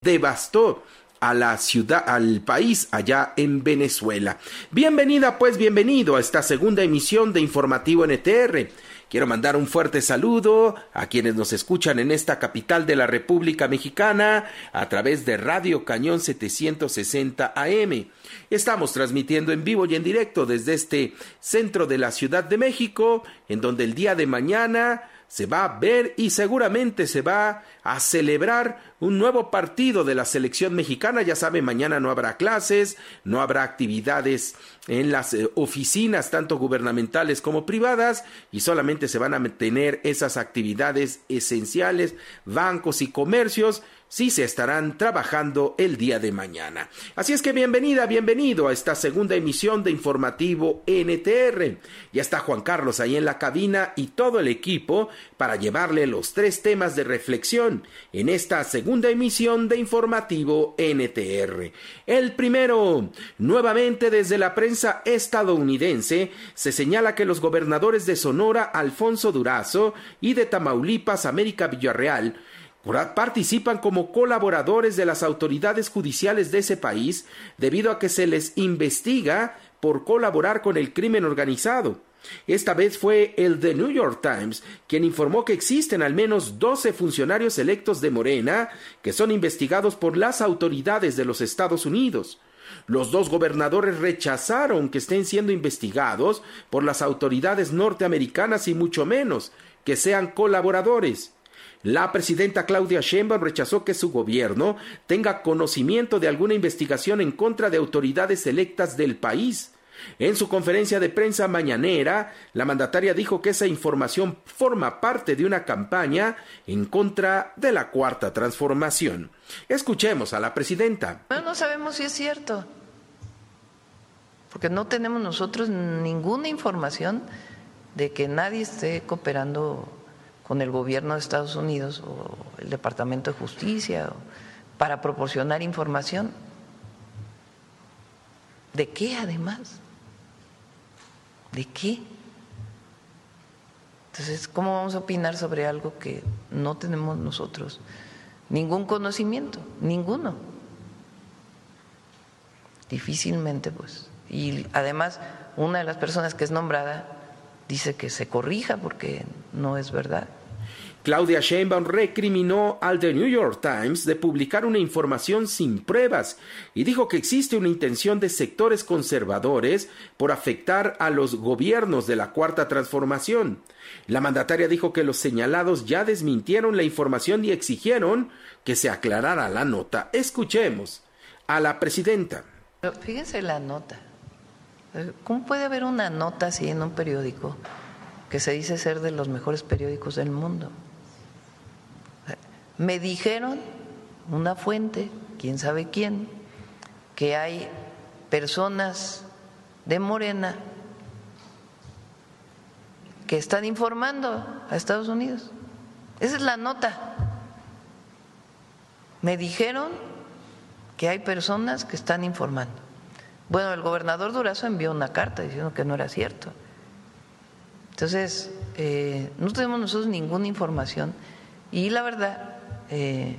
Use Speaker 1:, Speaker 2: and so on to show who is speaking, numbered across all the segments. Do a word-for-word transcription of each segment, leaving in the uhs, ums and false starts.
Speaker 1: devastó a la ciudad, al país allá en Venezuela. Bienvenida, pues bienvenido a esta segunda emisión de Informativo N T R. Quiero mandar un fuerte saludo a quienes nos escuchan en esta capital de la República Mexicana a través de Radio Cañón setecientos sesenta A M. Estamos transmitiendo en vivo y en directo desde este centro de la Ciudad de México, en donde el día de mañana se va a ver y seguramente se va a celebrar un nuevo partido de la selección mexicana. Ya saben, mañana no habrá clases, no habrá actividades en las eh, oficinas, tanto gubernamentales como privadas, y solamente se van a tener esas actividades esenciales, bancos y comercios. Sí se estarán trabajando el día de mañana. Así es que bienvenida, bienvenido a esta segunda emisión de Informativo N T R. Ya está Juan Carlos ahí en la cabina y todo el equipo para llevarle los tres temas de reflexión en esta segunda emisión de Informativo N T R. El primero, nuevamente desde la prensa estadounidense, se señala que los gobernadores de Sonora, Alfonso Durazo, y de Tamaulipas, América Villarreal, participan como colaboradores de las autoridades judiciales de ese país debido a que se les investiga por colaborar con el crimen organizado. Esta vez fue el The New York Times quien informó que existen al menos doce funcionarios electos de Morena que son investigados por las autoridades de los Estados Unidos. Los dos gobernadores rechazaron que estén siendo investigados por las autoridades norteamericanas y mucho menos que sean colaboradores. La presidenta Claudia Sheinbaum rechazó que su gobierno tenga conocimiento de alguna investigación en contra de autoridades electas del país. En su conferencia de prensa mañanera, la mandataria dijo que esa información forma parte de una campaña en contra de la Cuarta Transformación. Escuchemos a la presidenta.
Speaker 2: No, no sabemos si es cierto, porque no tenemos nosotros ninguna información de que nadie esté cooperando con el gobierno de Estados Unidos o el Departamento de Justicia o, para proporcionar información. ¿De qué además? ¿De qué? Entonces, ¿cómo vamos a opinar sobre algo que no tenemos nosotros ningún conocimiento, ninguno? Difícilmente, pues. Y además, una de las personas que es nombrada dice que se corrija porque no es verdad.
Speaker 1: Claudia Sheinbaum recriminó al The New York Times de publicar una información sin pruebas y dijo que existe una intención de sectores conservadores por afectar a los gobiernos de la Cuarta Transformación. La mandataria dijo que los señalados ya desmintieron la información y exigieron que se aclarara la nota. Escuchemos a la presidenta.
Speaker 2: Pero fíjense la nota. ¿Cómo puede haber una nota así en un periódico que se dice ser de los mejores periódicos del mundo? Me dijeron, una fuente, quién sabe quién, que hay personas de Morena que están informando a Estados Unidos. Esa es la nota. Me dijeron que hay personas que están informando. Bueno, el gobernador Durazo envió una carta diciendo que no era cierto. Entonces, eh, no tenemos nosotros ninguna información y la verdad, eh,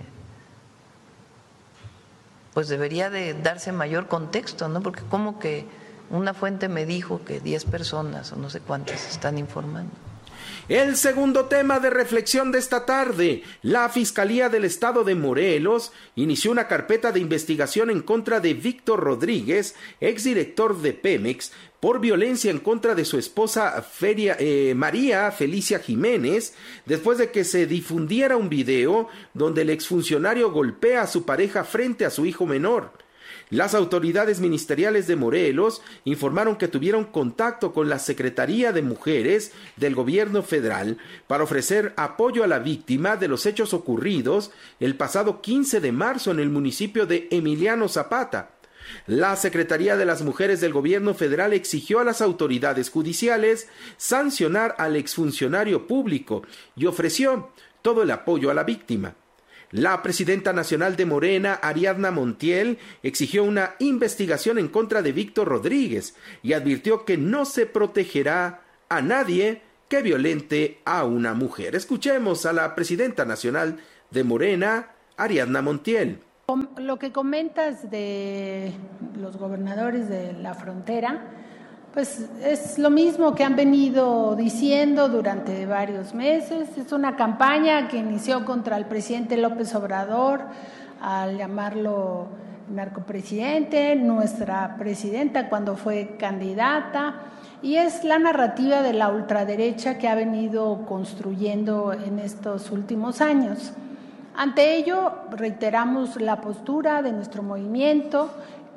Speaker 2: pues debería de darse mayor contexto, ¿no? Porque como que una fuente me dijo que diez personas o no sé cuántas están informando.
Speaker 1: El segundo tema de reflexión de esta tarde, la Fiscalía del Estado de Morelos inició una carpeta de investigación en contra de Víctor Rodríguez, exdirector de Pemex, por violencia en contra de su esposa Feria, eh, María Felicia Jiménez, después de que se difundiera un video donde el exfuncionario golpea a su pareja frente a su hijo menor. Las autoridades ministeriales de Morelos informaron que tuvieron contacto con la Secretaría de Mujeres del Gobierno Federal para ofrecer apoyo a la víctima de los hechos ocurridos el pasado quince de marzo en el municipio de Emiliano Zapata. La Secretaría de las Mujeres del Gobierno Federal exigió a las autoridades judiciales sancionar al exfuncionario público y ofreció todo el apoyo a la víctima. La presidenta nacional de Morena, Ariadna Montiel, exigió una investigación en contra de Víctor Rodríguez y advirtió que no se protegerá a nadie que violente a una mujer. Escuchemos a la presidenta nacional de Morena, Ariadna Montiel.
Speaker 3: Lo que comentas de los gobernadores de la frontera, pues es lo mismo que han venido diciendo durante varios meses. Es una campaña que inició contra el presidente López Obrador al llamarlo narcopresidente, nuestra presidenta cuando fue candidata, y es la narrativa de la ultraderecha que ha venido construyendo en estos últimos años. Ante ello, reiteramos la postura de nuestro movimiento,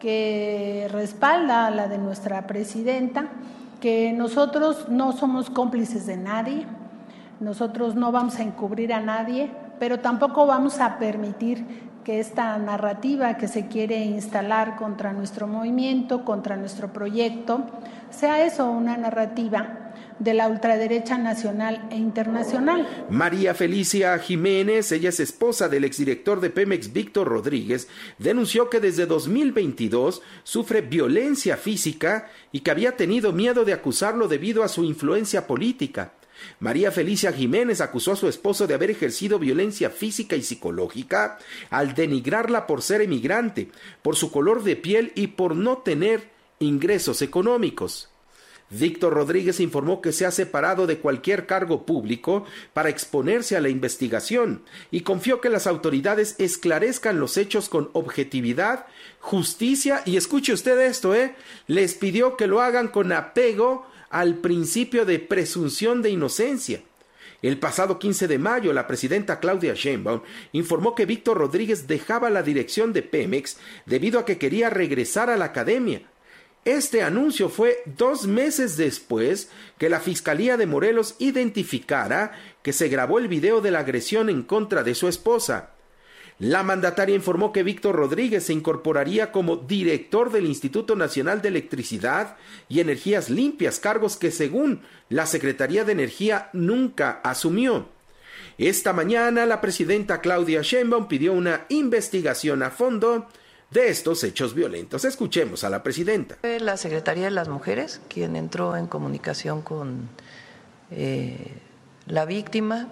Speaker 3: que respalda la de nuestra presidenta, que nosotros no somos cómplices de nadie, nosotros no vamos a encubrir a nadie, pero tampoco vamos a permitir que esta narrativa que se quiere instalar contra nuestro movimiento, contra nuestro proyecto, sea eso, una narrativa de la ultraderecha nacional e internacional.
Speaker 1: María Felicia Jiménez, ella es esposa del exdirector de Pemex, Víctor Rodríguez, denunció que desde dos mil veintidós sufre violencia física y que había tenido miedo de acusarlo debido a su influencia política. María Felicia Jiménez acusó a su esposo de haber ejercido violencia física y psicológica al denigrarla por ser emigrante, por su color de piel y por no tener ingresos económicos. Víctor Rodríguez informó que se ha separado de cualquier cargo público para exponerse a la investigación y confió que las autoridades esclarezcan los hechos con objetividad, justicia y, escuche usted esto, ¿eh? les pidió que lo hagan con apego al principio de presunción de inocencia. El pasado quince de mayo, la presidenta Claudia Sheinbaum informó que Víctor Rodríguez dejaba la dirección de Pemex debido a que quería regresar a la academia. Este anuncio fue dos meses después que la Fiscalía de Morelos identificara que se grabó el video de la agresión en contra de su esposa. La mandataria informó que Víctor Rodríguez se incorporaría como director del Instituto Nacional de Electricidad y Energías Limpias, cargos que según la Secretaría de Energía nunca asumió. Esta mañana la presidenta Claudia Sheinbaum pidió una investigación a fondo de estos hechos violentos. Escuchemos a la presidenta.
Speaker 2: Fue la Secretaría de las Mujeres quien entró en comunicación con eh, la víctima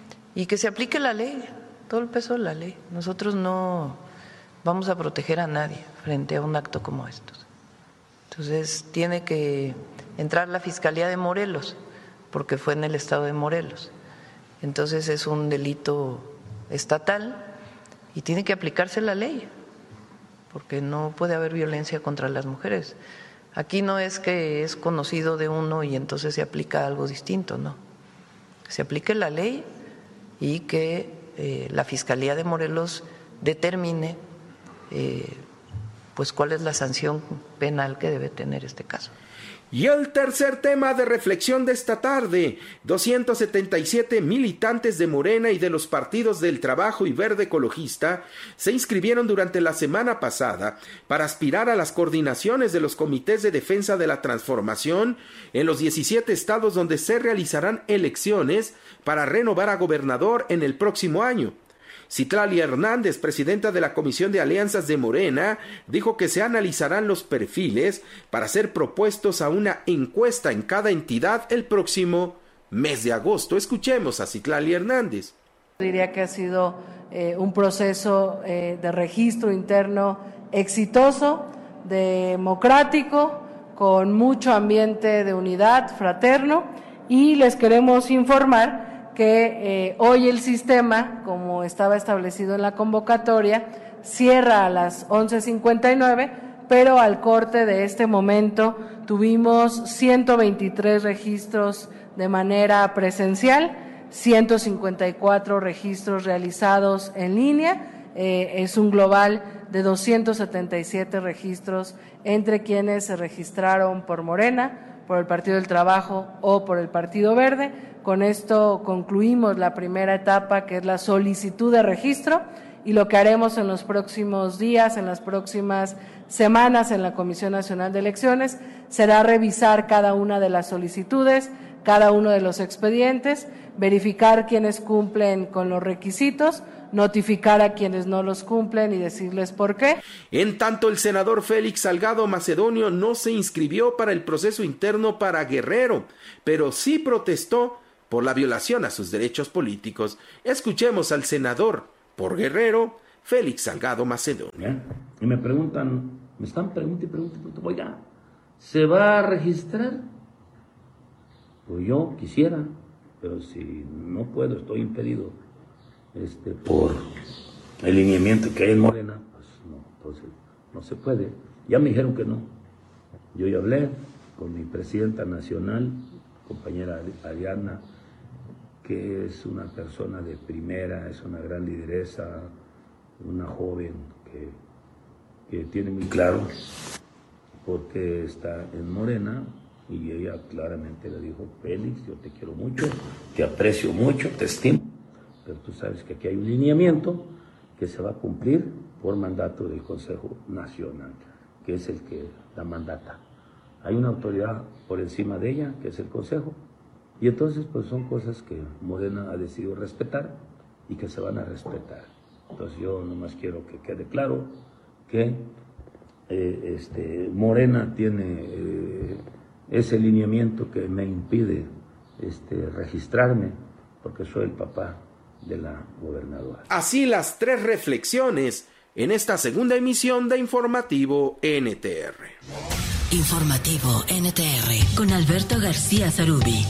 Speaker 2: y que se aplique la ley, todo el peso de la ley. Nosotros no vamos a proteger a nadie frente a un acto como estos. Entonces tiene que entrar la Fiscalía de Morelos, porque fue en el estado de Morelos. Entonces es un delito estatal y tiene que aplicarse la ley, porque no puede haber violencia contra las mujeres. Aquí no es que es conocido de uno y entonces se aplica algo distinto, no. Se aplique la ley y que eh, la Fiscalía de Morelos determine eh, pues cuál es la sanción penal que debe tener este caso.
Speaker 1: Y el tercer tema de reflexión de esta tarde, doscientos setenta y siete militantes de Morena y de los partidos del Trabajo y Verde Ecologista se inscribieron durante la semana pasada para aspirar a las coordinaciones de los comités de defensa de la transformación en los diecisiete estados donde se realizarán elecciones para renovar a gobernador en el próximo año. Citlali Hernández, presidenta de la Comisión de Alianzas de Morena, dijo que se analizarán los perfiles para ser propuestos a una encuesta en cada entidad el próximo mes de agosto. Escuchemos a Citlali Hernández.
Speaker 4: Diría que ha sido eh, un proceso eh, de registro interno exitoso, democrático, con mucho ambiente de unidad fraterno, y les queremos informar que eh, hoy el sistema, como estaba establecido en la convocatoria, cierra a las once cincuenta y nueve, pero al corte de este momento tuvimos ciento veintitrés registros de manera presencial, ciento cincuenta y cuatro registros realizados en línea, eh, es un global de doscientos setenta y siete registros entre quienes se registraron por Morena, por el Partido del Trabajo o por el Partido Verde. Con esto concluimos la primera etapa, que es la solicitud de registro, y lo que haremos en los próximos días, en las próximas semanas en la Comisión Nacional de Elecciones, será revisar cada una de las solicitudes, cada uno de los expedientes, verificar quienes cumplen con los requisitos, notificar a quienes no los cumplen y decirles por qué.
Speaker 1: En tanto, el senador Félix Salgado Macedonio no se inscribió para el proceso interno para Guerrero, pero sí protestó por la violación a sus derechos políticos. Escuchemos al senador por Guerrero, Félix Salgado Macedonio.
Speaker 5: ¿Bien? Y me preguntan, me están preguntando y preguntando, oiga, ¿se va a registrar? Pues yo quisiera, pero si no puedo, estoy impedido este, por el lineamiento que hay en Morena, pues no, entonces no se puede. Ya me dijeron que no. Yo ya hablé con mi presidenta nacional, compañera Ariana, que es una persona de primera, es una gran lideresa, una joven que, que tiene muy claro por qué está en Morena, y ella claramente le dijo, Félix, yo te quiero mucho, te aprecio mucho, te estimo, pero tú sabes que aquí hay un lineamiento que se va a cumplir por mandato del Consejo Nacional, que es el que la mandata. Hay una autoridad por encima de ella, que es el Consejo, y entonces pues son cosas que Morena ha decidido respetar y que se van a respetar. Entonces yo nomás quiero que quede claro que eh, este, Morena tiene eh, ese lineamiento que me impide este, registrarme, porque soy el papá de la gobernadora.
Speaker 1: Así las tres reflexiones en esta segunda emisión de Informativo N T R.
Speaker 6: Informativo N T R con Alberto García Zarubi.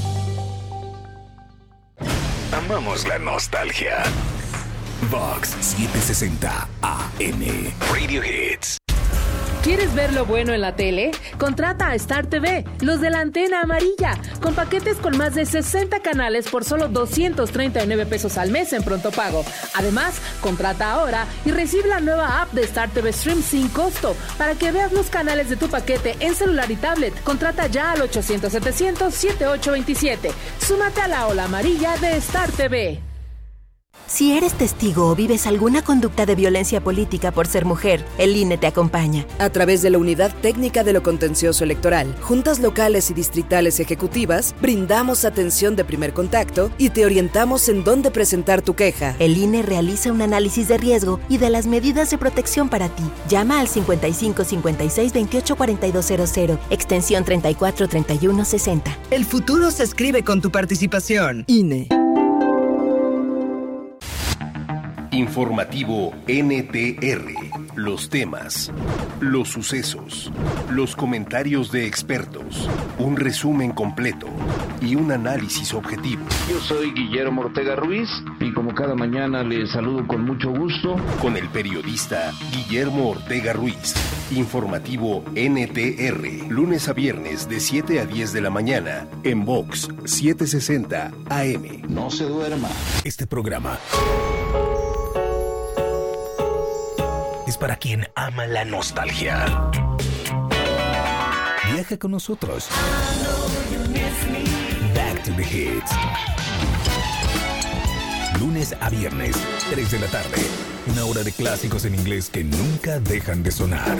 Speaker 7: Amamos la nostalgia. Vox setecientos sesenta A M Radio Hits.
Speaker 8: ¿Quieres ver lo bueno en la tele? Contrata a Star T V, los de la antena amarilla, con paquetes con más de sesenta canales por solo doscientos treinta y nueve pesos al mes en pronto pago. Además, contrata ahora y recibe la nueva app de Star T V Stream sin costo para que veas los canales de tu paquete en celular y tablet. Contrata ya al ochocientos setecientos setenta y ocho veintisiete. Súmate a la ola amarilla de Star T V.
Speaker 9: Si eres testigo o vives alguna conducta de violencia política por ser mujer, el I N E te acompaña.
Speaker 10: A través de la Unidad Técnica de lo Contencioso Electoral, juntas locales y distritales ejecutivas, brindamos atención de primer contacto y te orientamos en dónde presentar tu queja.
Speaker 9: El I N E realiza un análisis de riesgo y de las medidas de protección para ti. Llama al cincuenta y cinco cincuenta y seis veintiocho cuarenta y dos cero cero, extensión treinta y cuatro treinta y uno sesenta.
Speaker 11: El futuro se escribe con tu participación.
Speaker 10: I N E.
Speaker 7: Informativo N T R. Los temas, los sucesos, los comentarios de expertos, un resumen completo y un análisis objetivo.
Speaker 12: Yo soy Guillermo Ortega Ruiz y como cada mañana les saludo con mucho gusto.
Speaker 7: Con el periodista Guillermo Ortega Ruiz. Informativo N T R. Lunes a viernes de siete a diez de la mañana en Vox setecientos sesenta A M.
Speaker 12: No se duerma.
Speaker 7: Este programa es para quien ama la nostalgia. Viaja con nosotros. Back to the Hits. Lunes a viernes, tres de la tarde. Una hora de clásicos en inglés que nunca dejan de sonar.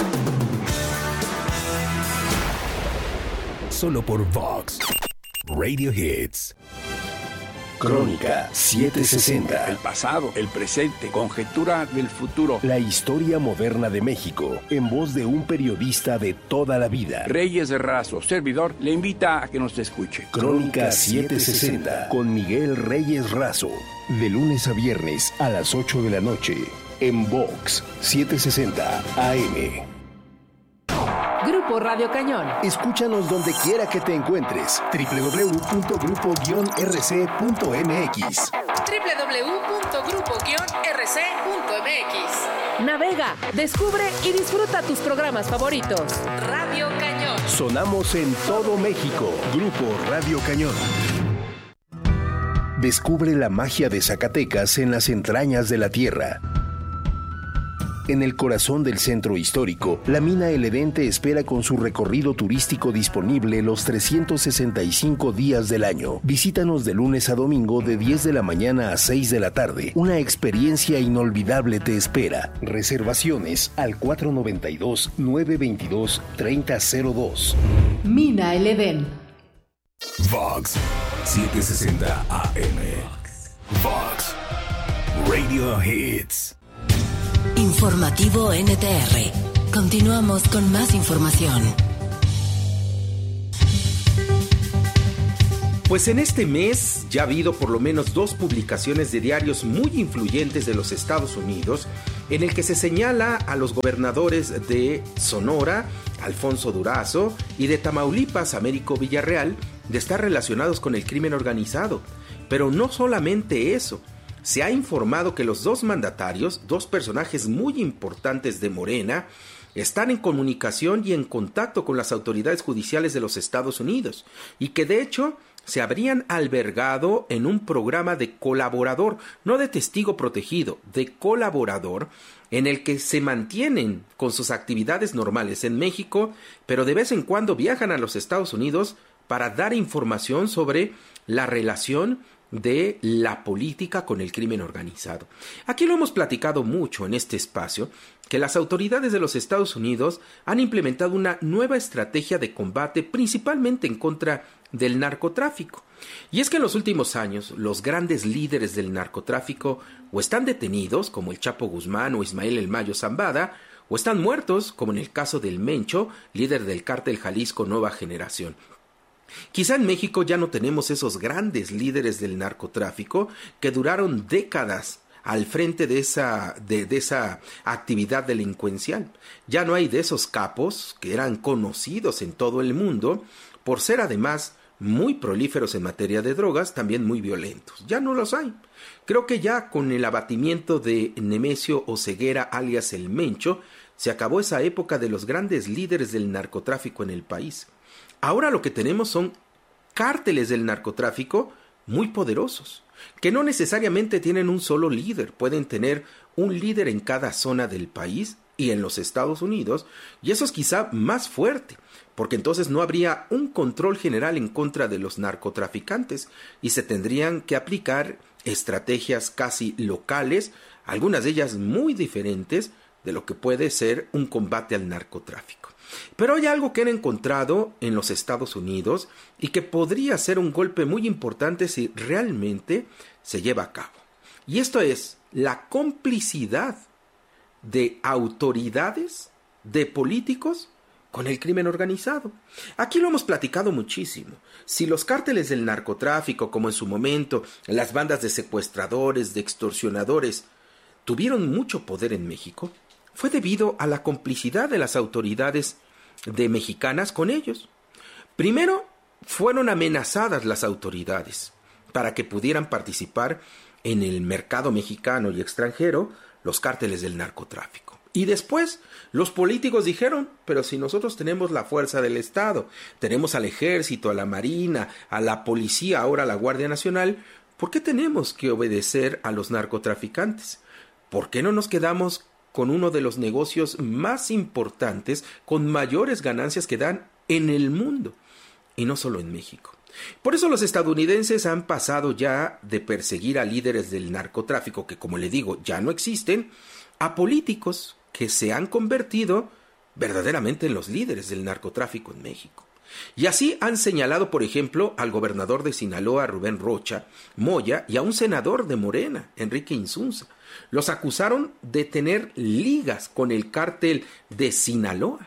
Speaker 7: Solo por Vox Radio Hits. Crónica setecientos sesenta.
Speaker 13: El pasado, el presente, conjetura del futuro.
Speaker 7: La historia moderna de México, en voz de un periodista de toda la vida.
Speaker 13: Reyes Razo, servidor, le invita a que nos escuche.
Speaker 7: Crónica setecientos sesenta, con Miguel Reyes Razo. De lunes a viernes a las ocho de la noche, en Vox setecientos sesenta A M.
Speaker 8: Grupo Radio Cañón.
Speaker 7: Escúchanos donde quiera que te encuentres. doble u doble u doble u punto grupo guion r c punto m x.
Speaker 8: doble u doble u doble u punto grupo guion r c punto m x. Navega, descubre y disfruta tus programas favoritos. Radio Cañón.
Speaker 7: Sonamos en todo México. Grupo Radio Cañón. Descubre la magia de Zacatecas en las entrañas de la tierra. En el corazón del centro histórico, la mina El Edén te espera con su recorrido turístico disponible los trescientos sesenta y cinco días del año. Visítanos de lunes a domingo de diez de la mañana a seis de la tarde. Una experiencia inolvidable te espera. Reservaciones al cuatro nueve dos, nueve dos dos, tres cero cero dos.
Speaker 8: Mina El Edén.
Speaker 7: Vox setecientos sesenta A M. Vox Radio Hits.
Speaker 6: Informativo N T R. Continuamos con más información.
Speaker 1: Pues en este mes ya ha habido por lo menos dos publicaciones de diarios muy influyentes de los Estados Unidos en el que se señala a los gobernadores de Sonora, Alfonso Durazo, y de Tamaulipas, Américo Villarreal, de estar relacionados con el crimen organizado. Pero no solamente eso, se ha informado que los dos mandatarios, dos personajes muy importantes de Morena, están en comunicación y en contacto con las autoridades judiciales de los Estados Unidos, y que de hecho se habrían albergado en un programa de colaborador, no de testigo protegido, de colaborador, en el que se mantienen con sus actividades normales en México, pero de vez en cuando viajan a los Estados Unidos para dar información sobre la relación de la política con el crimen organizado. Aquí lo hemos platicado mucho en este espacio, que las autoridades de los Estados Unidos han implementado una nueva estrategia de combate principalmente en contra del narcotráfico. Y es que en los últimos años los grandes líderes del narcotráfico o están detenidos, como el Chapo Guzmán o Ismael El Mayo Zambada, o están muertos, como en el caso del Mencho, líder del cártel Jalisco Nueva Generación. Quizá en México ya no tenemos esos grandes líderes del narcotráfico que duraron décadas al frente de esa, de, de esa actividad delincuencial. Ya no hay de esos capos que eran conocidos en todo el mundo por ser además muy prolíferos en materia de drogas, también muy violentos. Ya no los hay. Creo que ya con el abatimiento de Nemesio Oseguera alias El Mencho, se acabó esa época de los grandes líderes del narcotráfico en el país. Ahora lo que tenemos son cárteles del narcotráfico muy poderosos, que no necesariamente tienen un solo líder, pueden tener un líder en cada zona del país y en los Estados Unidos, y eso es quizá más fuerte, porque entonces no habría un control general en contra de los narcotraficantes y se tendrían que aplicar estrategias casi locales, algunas de ellas muy diferentes de lo que puede ser un combate al narcotráfico. Pero hay algo que han encontrado en los Estados Unidos y que podría ser un golpe muy importante si realmente se lleva a cabo. Y esto es la complicidad de autoridades, de políticos, con el crimen organizado. Aquí lo hemos platicado muchísimo. Si los cárteles del narcotráfico, como en su momento las bandas de secuestradores, de extorsionadores, tuvieron mucho poder en México, fue debido a la complicidad de las autoridades de mexicanas con ellos. Primero, fueron amenazadas las autoridades para que pudieran participar en el mercado mexicano y extranjero los cárteles del narcotráfico. Y después, los políticos dijeron, pero si nosotros tenemos la fuerza del Estado, tenemos al ejército, a la marina, a la policía, ahora a la Guardia Nacional, ¿por qué tenemos que obedecer a los narcotraficantes? ¿Por qué no nos quedamos con uno de los negocios más importantes, con mayores ganancias que dan en el mundo, y no solo en México? Por eso los estadounidenses han pasado ya de perseguir a líderes del narcotráfico, que como le digo, ya no existen, a políticos que se han convertido verdaderamente en los líderes del narcotráfico en México. Y así han señalado, por ejemplo, al gobernador de Sinaloa, Rubén Rocha Moya, y a un senador de Morena, Enrique Insunza. Los acusaron de tener ligas con el cártel de Sinaloa.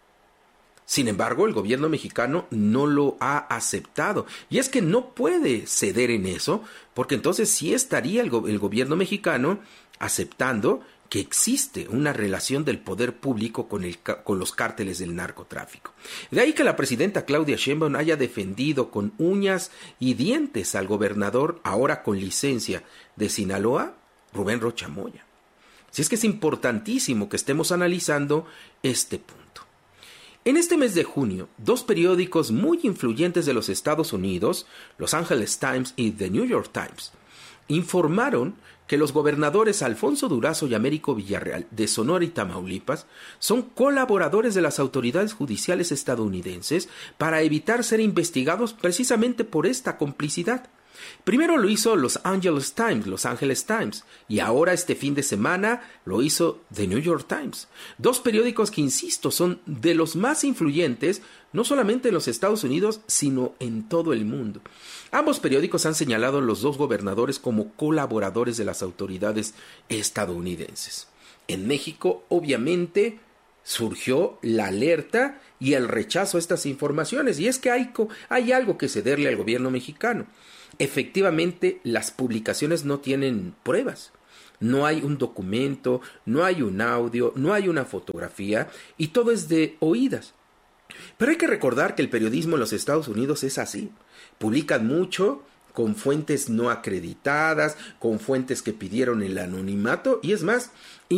Speaker 1: Sin embargo, el gobierno mexicano no lo ha aceptado. Y es que no puede ceder en eso, porque entonces sí estaría el, go- el gobierno mexicano aceptando que existe una relación del poder público con, el, con los cárteles del narcotráfico. De ahí que la presidenta Claudia Sheinbaum haya defendido con uñas y dientes al gobernador, ahora con licencia, de Sinaloa, Rubén Rocha Moya. Si es que es importantísimo que estemos analizando este punto. En este mes de junio, dos periódicos muy influyentes de los Estados Unidos, Los Angeles Times y The New York Times, informaron que los gobernadores Alfonso Durazo y Américo Villarreal de Sonora y Tamaulipas son colaboradores de las autoridades judiciales estadounidenses para evitar ser investigados precisamente por esta complicidad. Primero lo hizo Los Angeles Times, Los Angeles Times, y ahora este fin de semana lo hizo The New York Times. Dos periódicos que, insisto, son de los más influyentes, no solamente en los Estados Unidos, sino en todo el mundo. Ambos periódicos han señalado a los dos gobernadores como colaboradores de las autoridades estadounidenses. En México, obviamente, surgió la alerta y el rechazo a estas informaciones, y es que hay, hay algo que cederle al gobierno mexicano. Efectivamente, las publicaciones no tienen pruebas. No hay un documento, no hay un audio, no hay una fotografía y todo es de oídas. Pero hay que recordar que el periodismo en los Estados Unidos es así. Publican mucho con fuentes no acreditadas, con fuentes que pidieron el anonimato y es más,